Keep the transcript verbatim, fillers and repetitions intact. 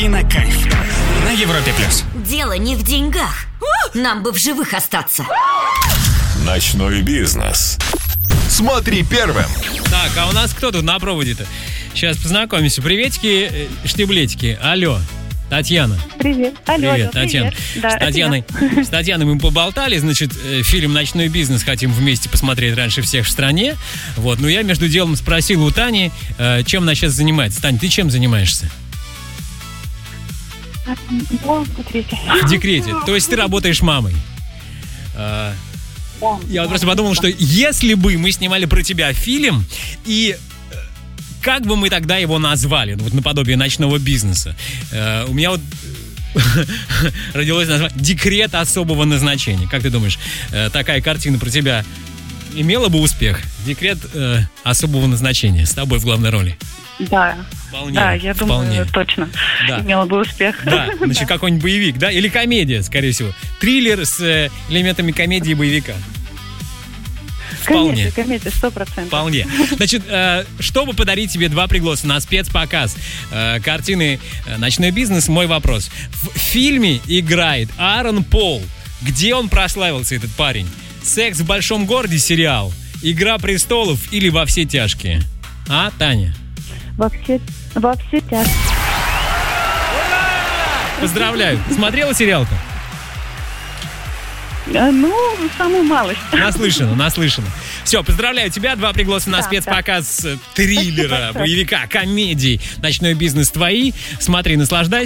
Кинокайф на Европе плюс. Дело не в деньгах. Нам бы в живых остаться. Ночной бизнес. Смотри первым. Так, а у нас кто тут на проводе-то? Сейчас познакомимся. Приветики, э, штиблетики. Алло, Татьяна. Привет. Алло, Привет, алло, Татьяна. привет. Да, с, Татьяной, с Татьяной мы поболтали. Значит, э, фильм «Ночной бизнес» хотим вместе посмотреть раньше всех в стране. Вот, но я между делом спросил у Тани, э, чем она сейчас занимается. Тань, ты чем занимаешься? Я в декрете. В декрете. То есть ты работаешь мамой. Э, Да, Я вот да, просто подумал, да. что если бы мы снимали про тебя фильм, и э, как бы мы тогда его назвали, ну, вот наподобие «Ночного бизнеса», э, у меня вот э, родилось название «Декрет особого назначения». Как ты думаешь, э, такая картина про тебя имела бы успех? «Декрет э, особого назначения» с тобой в главной роли. Да, Вполне, да, я думаю, вполне. точно Да. имела бы успех. Да, значит, какой-нибудь боевик, да? Или комедия, скорее всего. Триллер с э, элементами комедии и боевика. Вполне. Комедия, комедия, сто процентов. Вполне. Значит, э, чтобы подарить тебе два пригласа на спецпоказ э, картины э, «Ночной бизнес», мой вопрос. В фильме играет Аарон Пол. Где он прославился, этот парень? «Секс в большом городе» сериал, «Игра престолов» или «Во все тяжкие»? А, Таня? Во все, во все тяжкие. Поздравляю. Смотрела сериал-то? А, Ну, самую малость. Наслышано, наслышано. Все, поздравляю тебя. Два пригласа на Да, спецпоказ триллера, Спасибо большое. боевика, комедии «Ночной бизнес» твои. Смотри, наслаждайся.